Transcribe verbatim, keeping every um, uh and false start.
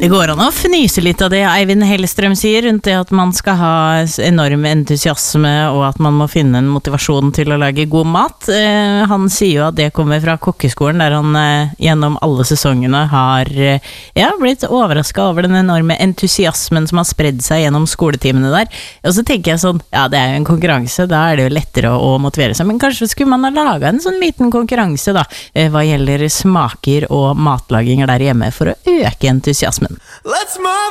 Det går an å fnyse litt av det Eivind Hellstrøm sier rundt det at man skal ha enorm entusiasme og at man må finne en motivasjon til å lage god mat. Eh, han sier jo at det kommer fra kokkeskolen der han eh, gjennom alle sesongene har eh, ja, blitt overrasket over den enorme entusiasmen som har spredd seg gjennom skoletimene der. Og så tenker jeg sånn, ja det er jo en konkurranse, da er det jo lettere å, å motivere seg, men kanskje skulle man ha laget en sånn liten konkurranse da, eh, hva gjelder smaker og matlaginger der hjemme for å øke entusiasmen. Let's move